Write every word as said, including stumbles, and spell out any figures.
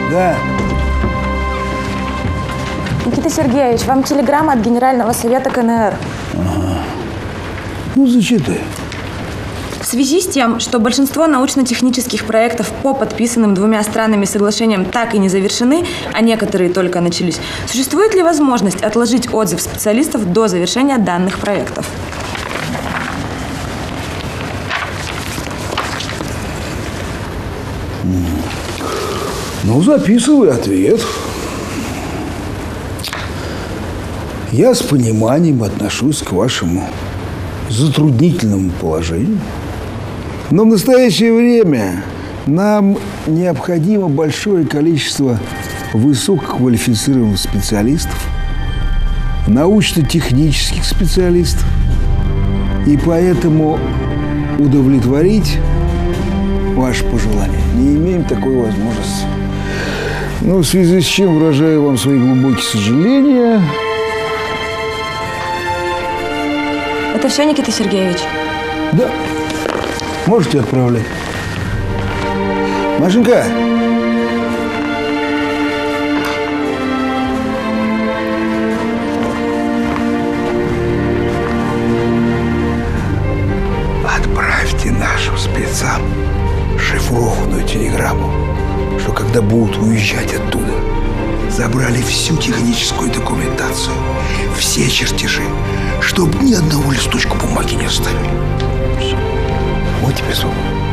Да. Никита Сергеевич, вам телеграмма от Генерального совета ка эн эр. Ага. Ну, зачитай. В связи с тем, что большинство научно-технических проектов по подписанным двумя странами соглашениям так и не завершены, а некоторые только начались, существует ли возможность отложить отзыв специалистов до завершения данных проектов? Ну, записывай ответ. Я с пониманием отношусь к вашему затруднительному положению. Но в настоящее время нам необходимо большое количество высококвалифицированных специалистов, научно-технических специалистов. И поэтому удовлетворить ваши пожелания не имеем такой возможности. Ну, в связи с чем выражаю вам свои глубокие сожаления. Это все, Никита Сергеевич? Да. Можете отправлять. Машенька. Отправьте нашим спецам шифрованную телеграмму, что когда будут уезжать оттуда, забрали всю техническую документацию, все чертежи, чтобы ни одного листочка бумаги не оставили. Вот тебе слово.